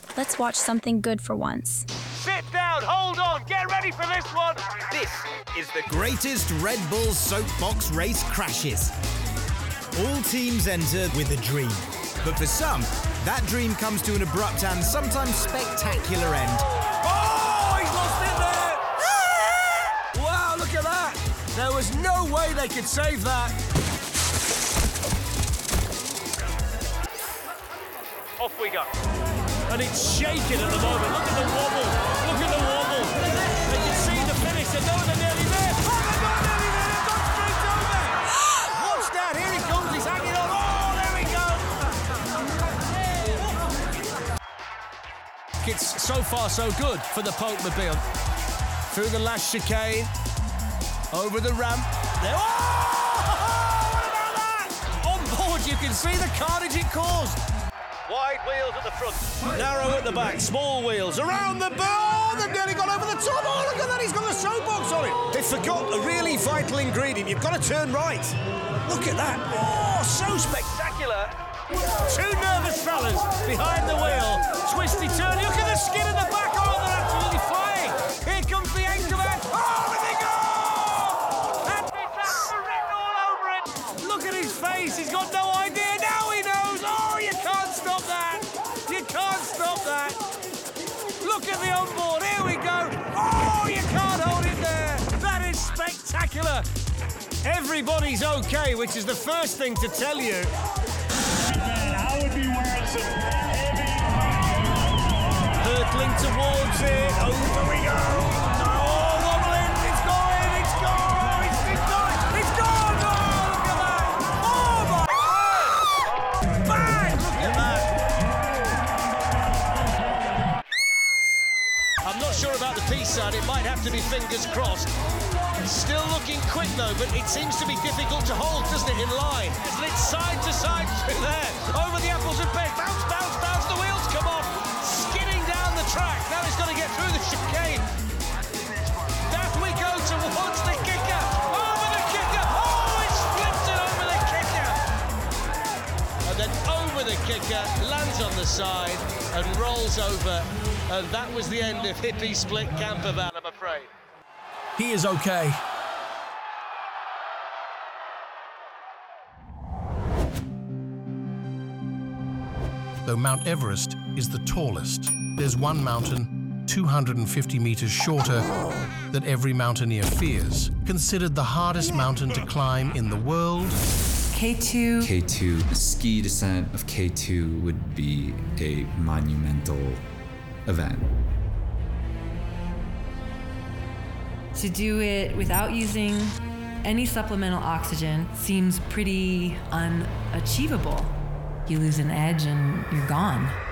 Let's watch something good for once. Sit down, hold on, get ready for this one. This is the greatest Red Bull Soapbox race crashes. All teams enter with a dream, but for some, that dream comes to an abrupt and sometimes spectacular end. Oh, he's lost it there! Wow, look at that! There was no way they could save that. Off we go. And it's shaking at the moment. Look at the wobble. Look at the wobble. They can see the finish. They know they're nearly there. Oh, they're not nearly there. They've gone straight over. Watch that. Here he comes. He's hanging on. Oh, there we go. It's so far so good for the Polkmobile. Through the last chicane. Over the ramp. There. Oh! What about that? On board, you can see the carnage it caused. Wide wheels at the front, narrow at the back, small wheels around the bar. They've nearly got over the top. Oh, look at that, he's got the soapbox on it. They forgot a really vital ingredient. You've got to turn right. Look at that. Oh, so spectacular. Two nervous fellas behind the wheel. Twisty turn. Look at the skin in the back. Oh, they're absolutely flying. Here comes the anchorman. Oh, there they go. And it's written all over it. Look at his face. He's got no idea. Now he knows. Oh, you can't stop that. You can't stop that. Look at the onboard. Here we go. Oh, you can't hold it there. That is spectacular. Everybody's okay, which is the first thing to tell you. I would be wearing some heavy... Hurtling towards it. Over we go. Oh, wobbling. It's going. It's gone. It's gone. It's gone. Oh, look at that. Oh, my God. Bang. Look at that. I'm not sure about the P side. It might have to be fingers crossed. Still looking quick though, but it seems to be difficult to hold, doesn't it, in line? Isn't it side to side through there? Over the apples and pears, bounce, bounce, bounce, the wheels come off, skidding down the track. Now he's got to get through the chicane. Back we go towards the kicker. Over the kicker. Oh, it's flipped it over the kicker. And then over the kicker, lands on the side and rolls over. And that was the end of Hippie Split Campervan, I'm afraid. He is okay. Though Mount Everest is the tallest, there's one mountain 250 meters shorter that every mountaineer fears, considered the hardest mountain to climb in the world. K2. K2, a ski descent of K2 would be a monumental event. To do it without using any supplemental oxygen seems pretty unachievable. You lose an edge and you're gone.